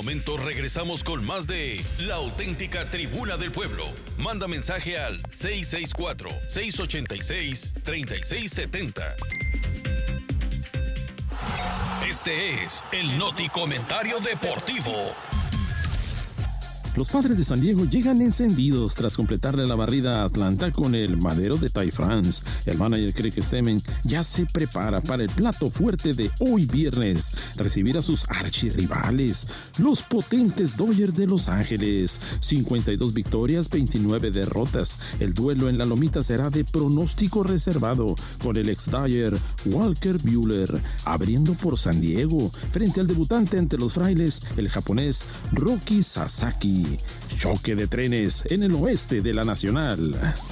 momento regresamos con más de La Auténtica Tribuna del Pueblo. Manda mensaje al 664-686-3670. Este es el Noti Comentario Deportivo. Los Padres de San Diego llegan encendidos tras completarle la barrida a Atlanta con el madero de Ty France. El manager Craig Stemmen ya se prepara para el plato fuerte de hoy viernes, recibir a sus archirrivales, los potentes Dodgers de Los Ángeles. 52 victorias, 29 derrotas. El duelo en la Lomita será de pronóstico reservado, con el ex-Dodger Walker Buehler abriendo por San Diego frente al debutante ante los Frailes, el japonés Roki Sasaki. Choque de trenes en el oeste de la Nacional.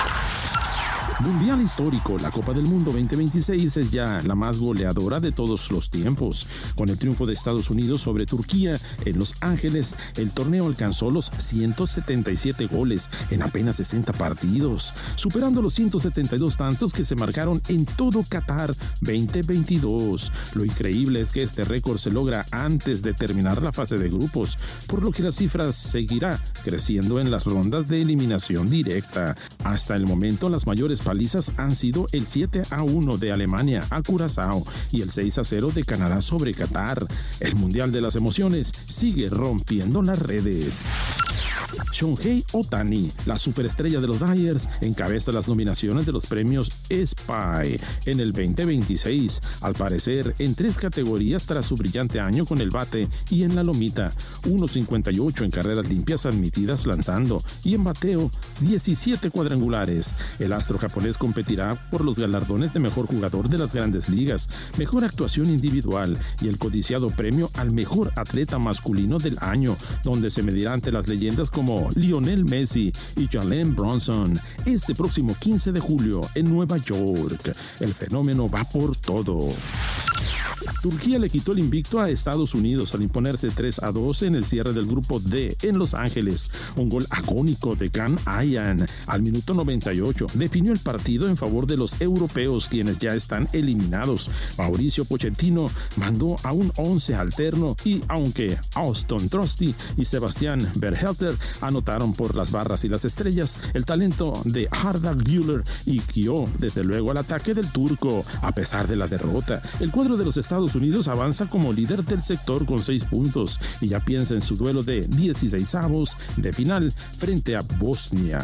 Mundial histórico, la Copa del Mundo 2026 es ya la más goleadora de todos los tiempos. Con el triunfo de Estados Unidos sobre Turquía en Los Ángeles, el torneo alcanzó los 177 goles en apenas 60 partidos, superando los 172 tantos que se marcaron en todo Qatar 2022. Lo increíble es que este récord se logra antes de terminar la fase de grupos, por lo que la cifra seguirá creciendo en las rondas de eliminación directa. Hasta el momento, las mayores palizas han sido el 7-1 de Alemania a Curazao y el 6-0 de Canadá sobre Qatar. El Mundial de las Emociones sigue rompiendo las redes. Shohei Ohtani, la superestrella de los Dodgers, encabeza las nominaciones de los premios SPY en el 2026, al parecer en 3 categorías tras su brillante año con el bate y en la lomita, 1.58 en carreras limpias admitidas lanzando y en bateo 17 cuadrangulares. El astro japonés competirá por los galardones de mejor jugador de las Grandes Ligas, mejor actuación individual y el codiciado premio al mejor atleta masculino del año, donde se medirá ante las leyendas como Lionel Messi y Jalen Brunson este próximo 15 de julio en Nueva York. El fenómeno va por todo. Turquía le quitó el invicto a Estados Unidos al imponerse 3-2 en el cierre del grupo D en Los Ángeles. Un gol agónico de Can Ayhan al minuto 98 definió el partido en favor de los europeos, quienes ya están eliminados. Mauricio Pochettino mandó a un 11 alterno y aunque Auston Trusty y Sebastian Berhalter anotaron por las barras y las estrellas, el talento de Arda Güler y guió desde luego al ataque del turco. A pesar de la derrota, el cuadro de los Estados Unidos avanza como líder del sector con 6 puntos y ya piensa en su duelo de 16avos de final frente a Bosnia.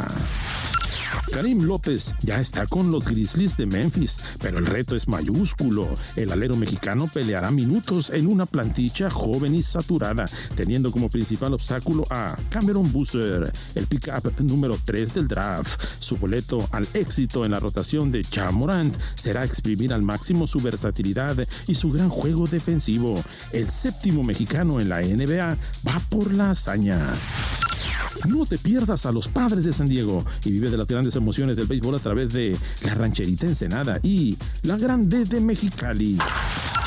Karim López ya está con los Grizzlies de Memphis, pero el reto es mayúsculo. El alero mexicano peleará minutos en una plantilla joven y saturada, teniendo como principal obstáculo a Cameron Boozer, el pick-up número 3 del draft. Su boleto al éxito en la rotación de Ja Morant será exprimir al máximo su versatilidad y su gran juego defensivo. El séptimo mexicano en la NBA va por la hazaña. No te pierdas a los Padres de San Diego y vive de las grandes emociones del béisbol a través de la Rancherita Ensenada y la Grande de Mexicali.